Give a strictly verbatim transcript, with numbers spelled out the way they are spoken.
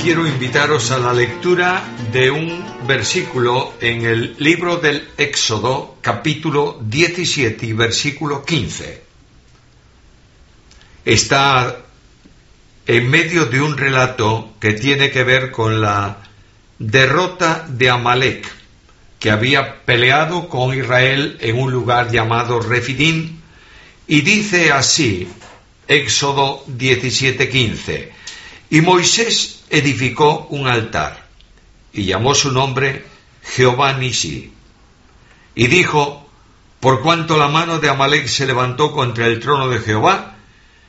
quiero invitaros a la lectura de un versículo en el libro del Éxodo, capítulo diecisiete y versículo quince. Está en medio de un relato que tiene que ver con la derrota de Amalek, que había peleado con Israel en un lugar llamado Refidim, y dice así, Éxodo diecisiete quince: y Moisés edificó un altar, y llamó su nombre Jehová Nisí, y dijo: por cuanto la mano de Amalek se levantó contra el trono de Jehová,